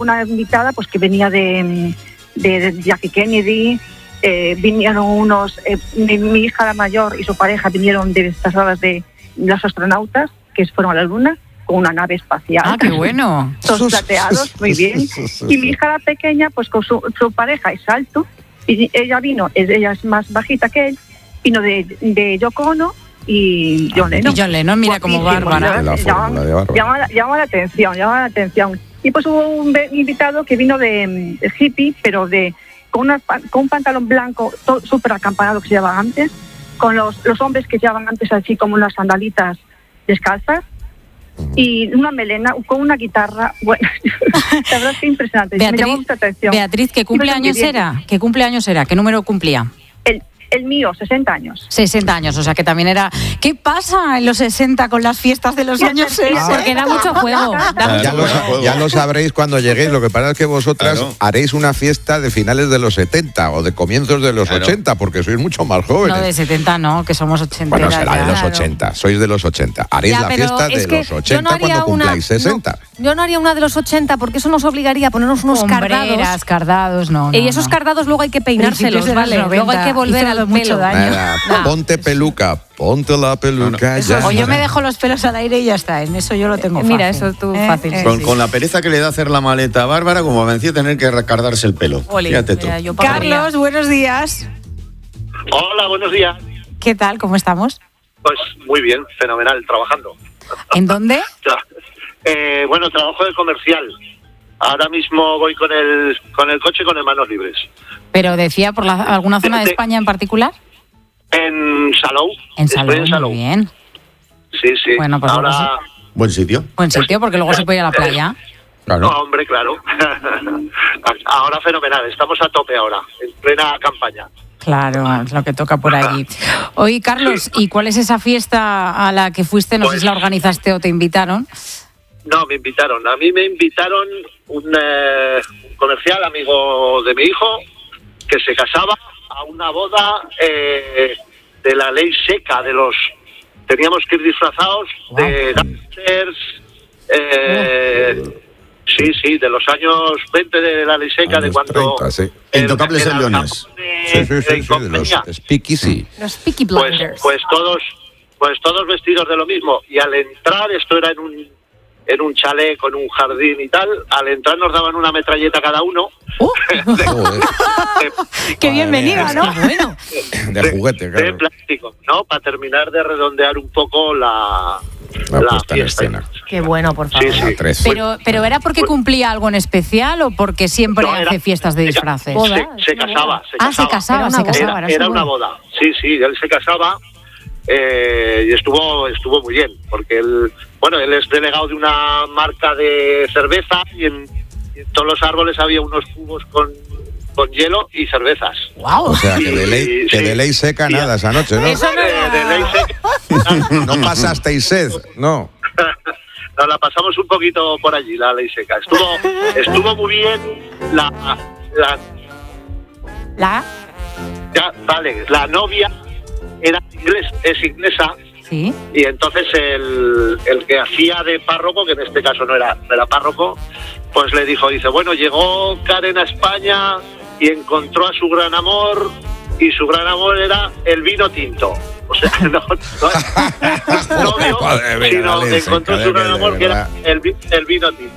una invitada pues que venía de Jackie Kennedy, vinieron unos, mi hija la mayor y su pareja vinieron de estas horas de los astronautas que fueron a la Luna con una nave espacial. ¡Ah, qué bueno! Todos plateados, muy bien. Y mi hija la pequeña pues con su pareja es alto, y ella es más bajita que él, vino de Yoko Ono y John Lennon. Y John Lennon, mira como Bárbara. Llama la atención. Y pues hubo un invitado que vino de hippie, pero con un pantalón blanco súper acampanado que se llevaba antes, con los hombres que llevaban antes así como unas sandalitas descalzas, y una melena con una guitarra. Bueno, la verdad es que impresionante. Me llamó mucha atención. Beatriz, ¿qué cumpleaños era? ¿Qué número cumplía? El mío, 60 años. 60 años, o sea que también era... ¿Qué pasa en los 60 con las fiestas de los años 60? Porque da mucho juego. Ya lo sabréis cuando lleguéis. Lo que pasa es que vosotras haréis una fiesta de finales de los 70 o de comienzos de los 80, porque sois mucho más jóvenes. No, de 70 no, que somos 80. Bueno, será de los 80, sois de los 80. Haréis la fiesta de los 80 cuando cumpláis 60. Yo no haría una de los 80 porque eso nos obligaría a ponernos unos cardados, no. Y esos cardados luego hay que peinárselos, ¿vale? Luego hay que volver al mucho daño. Ponte peluca, ponte la peluca. O yo me dejo los pelos al aire y ya está. En eso yo lo tengo fácil. Mira, eso tú fácil. Con la pereza que le da hacer la maleta a Bárbara, como vencía tener que recargarse el pelo. Oli, fíjate tú. Carlos, buenos días. Hola, buenos días. ¿Qué tal? ¿Cómo estamos? Pues muy bien, fenomenal, trabajando. ¿En dónde? Bueno, trabajo de comercial. Ahora mismo voy con el coche con manos libres. ¿Pero decía por alguna zona de España en particular? En Salou. En Salou, muy bien. Sí. Bueno, pues ahora... Buen sitio. Buen sitio, porque luego se puede ir a la playa. Claro. No, hombre, claro. Ahora fenomenal, estamos a tope ahora, en plena campaña. Claro, es lo que toca por allí. Oye, Carlos, ¿y cuál es esa fiesta a la que fuiste? No sé si la organizaste o te invitaron. No, me invitaron. A mí me invitaron un comercial amigo de mi hijo que se casaba a una boda de la ley seca de los... Teníamos que ir disfrazados de dancers, sí, de los años 20 de la ley seca, de cuando... 30, sí. Intocables en Leones. Sí, de los Speakeasy. Los Peaky Blinders. Pues todos vestidos de lo mismo. Y al entrar, esto era en un chalet con un jardín y tal, al entrar nos daban una metralleta cada uno. ¡Qué bienvenida, ¿no? Bueno. De juguete, claro. De plástico, ¿no? Para terminar de redondear un poco la puesta en fiesta. escena. Qué bueno, por favor. Sí. Pero ¿era porque cumplía algo en especial o porque siempre hace fiestas de disfraces? Se casaba. Se casaba. Era una boda. Sí, él se casaba y estuvo muy bien, porque él es delegado de una marca de cerveza y en todos los árboles había unos cubos con hielo y cervezas. ¡Wow! O sea, que de ley seca nada esa noche, ¿no? Eso de ley seca. No pasasteis sed, no. Nos la pasamos un poquito por allí, la ley seca. Estuvo muy bien la novia es inglesa. Sí. Y entonces el que hacía de párroco, que en este caso no era párroco, pues le dice, bueno, llegó Karen a España y encontró a su gran amor, y su gran amor era el vino tinto. O sea, no sino encontró su gran amor, que era el vino tinto.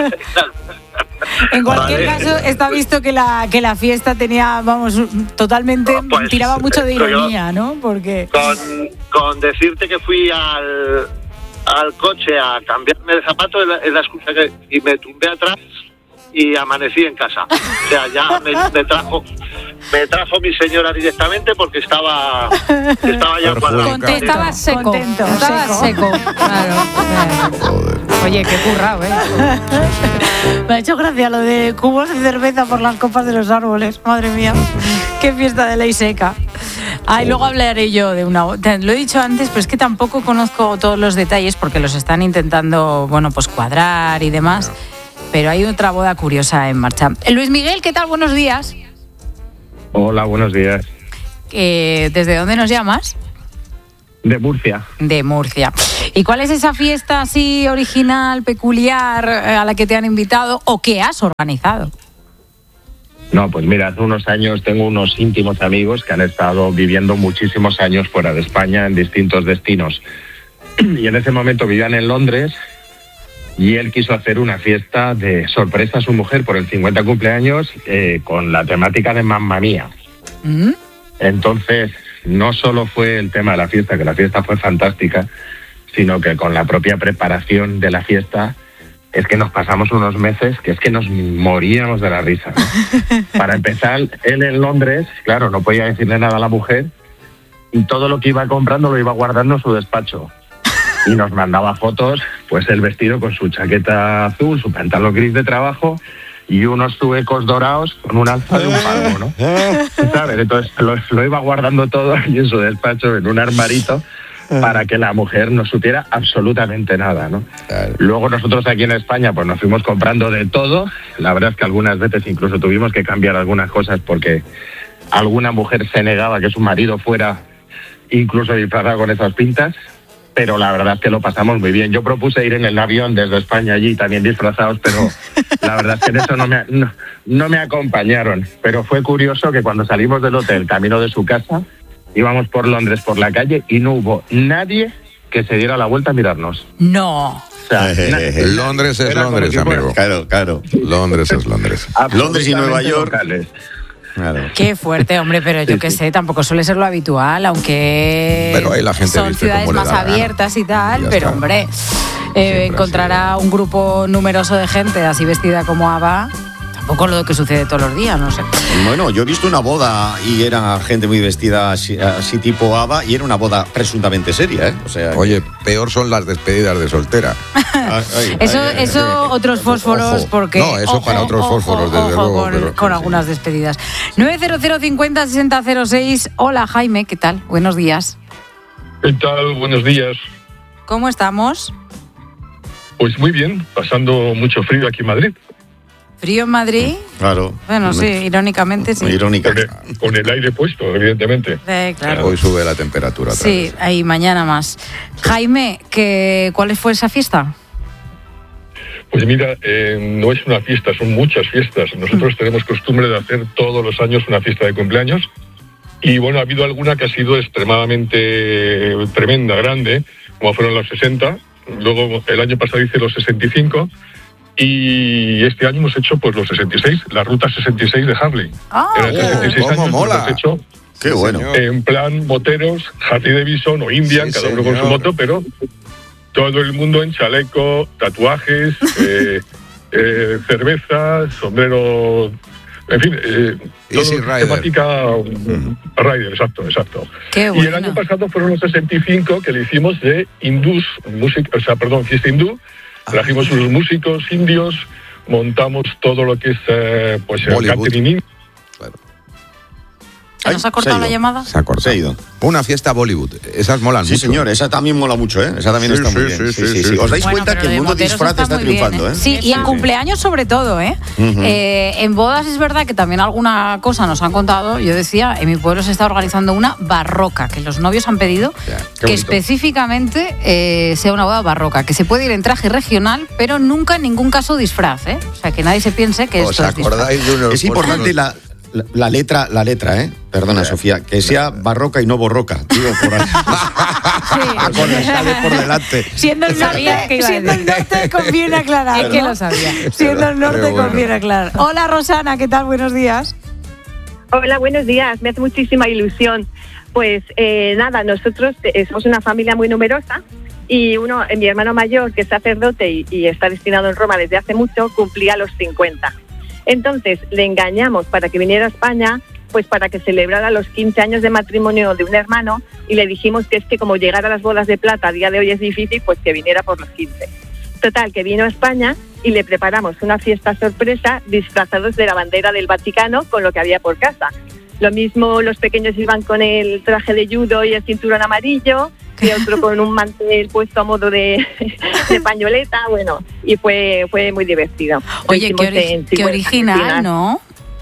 En cualquier caso, está visto que la fiesta tenía, totalmente, tiraba mucho de ironía, ¿no? Porque... Con decirte que fui al coche a cambiarme de zapato es la excusa y me tumbé atrás y amanecí en casa. O sea, ya me trajo mi señora directamente porque estaba ya cuadrado. Estaba seco. Estaba seco. Claro. Oye, qué currado, Me ha hecho gracia lo de cubos de cerveza por las copas de los árboles. Madre mía, qué fiesta de ley seca. Luego hablaré yo de una... Lo he dicho antes, pero es que tampoco conozco todos los detalles porque los están intentando, cuadrar y demás. Pero hay otra boda curiosa en marcha. Luis Miguel, ¿qué tal? Buenos días. Hola, buenos días. ¿Desde dónde nos llamas? De Murcia. De Murcia. ¿Y cuál es esa fiesta así original, peculiar, a la que te han invitado o que has organizado? No, pues mira, hace unos años tengo unos íntimos amigos que han estado viviendo muchísimos años fuera de España en distintos destinos. Y en ese momento vivían en Londres y él quiso hacer una fiesta de sorpresa a su mujer por el 50 cumpleaños con la temática de Mamma Mía. Entonces, no solo fue el tema de la fiesta, que la fiesta fue fantástica, sino que con la propia preparación de la fiesta es que nos pasamos unos meses que es que nos moríamos de la risa, ¿no? Para empezar, él en Londres, claro, no podía decirle nada a la mujer y todo lo que iba comprando lo iba guardando en su despacho. Y nos mandaba fotos, pues el vestido con su chaqueta azul, su pantalón gris de trabajo y unos zuecos dorados con un alza de un palmo, ¿no? ¿Sabes? Entonces lo iba guardando todo ahí en su despacho, en un armarito, para que la mujer no supiera absolutamente nada, ¿no? Claro. Luego nosotros aquí en España pues nos fuimos comprando de todo. La verdad es que algunas veces incluso tuvimos que cambiar algunas cosas porque alguna mujer se negaba que su marido fuera incluso disfrazado con esas pintas. Pero la verdad es que lo pasamos muy bien. Yo propuse ir en el avión desde España allí también disfrazados, pero la verdad es que en eso no me acompañaron. Pero fue curioso que cuando salimos del hotel, camino de su casa, íbamos por Londres por la calle y no hubo nadie que se diera la vuelta a mirarnos. No. O sea, Londres es Londres, amigo. Claro. Londres es Londres. Londres y Nueva York. Locales. Claro. Qué fuerte, hombre, pero yo qué sé, tampoco suele ser lo habitual, aunque pero ahí la gente son ciudades más abiertas y tal, pero está. Hombre, encontrar a un grupo numeroso de gente así vestida como ABBA, tampoco lo que sucede todos los días, no sé. Bueno, yo he visto una boda y era gente muy vestida así tipo ABBA y era una boda presuntamente seria, ¿eh? O sea, oye, peor son las despedidas de soltera. Eso otros fósforos, ojo. porque... No, eso para otros fósforos, desde luego. Con algunas despedidas. 90050-6006. Hola, Jaime, ¿qué tal? Buenos días. ¿Qué tal? Buenos días. ¿Cómo estamos? Pues muy bien, pasando mucho frío aquí en Madrid. ¿Frío en Madrid? Claro. Bueno, sí, irónicamente sí. Con el aire puesto, evidentemente. Claro. Hoy sube la temperatura otra vez. Sí, ahí mañana más. Jaime, ¿cuál fue esa fiesta? Pues mira, no es una fiesta, son muchas fiestas. Nosotros tenemos costumbre de hacer todos los años una fiesta de cumpleaños. Y bueno, ha habido alguna que ha sido extremadamente tremenda, grande, como fueron los 60. Luego el año pasado hice los 65. Y este año hemos hecho pues los 66, la ruta 66 de Harley. Era 66 años, mola. Hemos hecho qué bueno. En plan moteros, Harley Davidson o Indian, cada uno con su moto, pero todo el mundo en chaleco, tatuajes, cerveza, sombrero, en fin, temática rider, exacto. Qué bueno. Y el año pasado fueron los 65 que le hicimos de fiesta hindú. Trajimos unos músicos indios, montamos todo lo que es el catering. Claro. ¿Nos ha cortado la llamada? Se ha cortado. Se ha ido. Una fiesta Bollywood. Esas molan mucho. Sí, señor, esa también mola mucho, ¿eh? Esa también está muy bien. Sí. Os dais cuenta que el mundo disfraz está triunfando, ¿eh? Sí, y en cumpleaños sobre todo, ¿eh? En bodas es verdad que también alguna cosa nos han contado. Yo decía, en mi pueblo se está organizando una barroca, que los novios han pedido que específicamente sea una boda barroca, que se puede ir en traje regional, pero nunca en ningún caso disfraz, ¿eh? O sea, que nadie se piense que esto es disfraz. Es importante la letra, ¿eh? Perdona, Sofía, que sea barroca y no borroca. Digo, por ahí. Con el sale por delante. Siendo el norte conviene aclarar. Es que lo sabía. Siendo el norte conviene aclarar. Hola, Rosana, ¿qué tal? Buenos días. Hola, buenos días. Me hace muchísima ilusión. Pues nada, nosotros somos una familia muy numerosa y mi hermano mayor, que es sacerdote y está destinado en Roma desde hace mucho, cumplía los 50. Entonces le engañamos para que viniera a España, pues para que celebrara los 15 años de matrimonio de un hermano, y le dijimos que es que como llegar a las bodas de plata a día de hoy es difícil, pues que viniera por los 15. Total, que vino a España y le preparamos una fiesta sorpresa disfrazados de la bandera del Vaticano con lo que había por casa. Lo mismo los pequeños iban con el traje de judo y el cinturón amarillo, y otro con un mantel puesto a modo de pañoleta, bueno, y fue muy divertido. Oye, qué original, ¿no?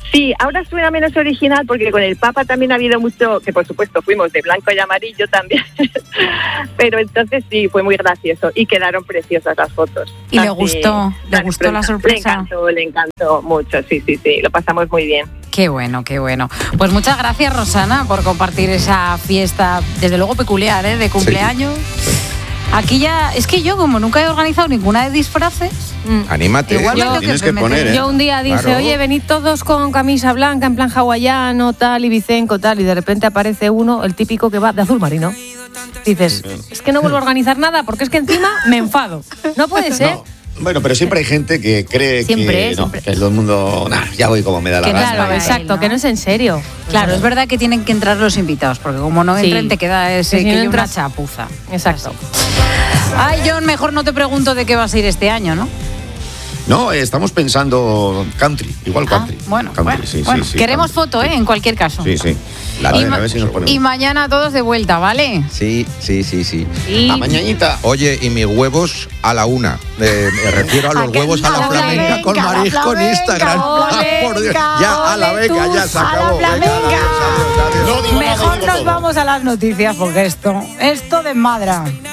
Sí, ahora suena menos original porque con el Papa también ha habido mucho, que por supuesto fuimos de blanco y amarillo también, pero entonces sí, fue muy gracioso y quedaron preciosas las fotos. ¿Y le gustó la sorpresa? Le encantó mucho, sí, lo pasamos muy bien. Qué bueno, qué bueno. Pues muchas gracias, Rosana, por compartir esa fiesta, desde luego peculiar, de cumpleaños. Sí. Aquí ya, es que yo como nunca he organizado ninguna de disfraces, anímate. Igual yo, tienes que poner, Yo un día dije, claro, oye, venid todos con camisa blanca, en plan hawaiano, tal, ibicenco, tal, y de repente aparece uno, el típico que va de azul marino. Dices, es que no vuelvo a organizar nada porque es que encima me enfado. No puede ser. No. Bueno, pero siempre hay gente que cree que todo el mundo, ya voy como me da la gana. Claro, exacto, que no es en serio. Claro, es verdad que tienen que entrar los invitados, porque como no entren te queda una chapuza. Exacto. Ay, John, mejor no te pregunto de qué vas a ir este año, ¿no? No, estamos pensando country, igual country. Bueno, country, sí. Queremos country, foto, en cualquier caso. Sí. A ver si nos ponemos. Y mañana todos de vuelta, ¿vale? Sí. A mañanita. Oye, y mis huevos a la 1. Me refiero a los huevos a la flamenca con marisco en Instagram. Por Dios. Ya, a la venga, ya se acabó. Mejor nos vamos a las noticias porque esto desmadra.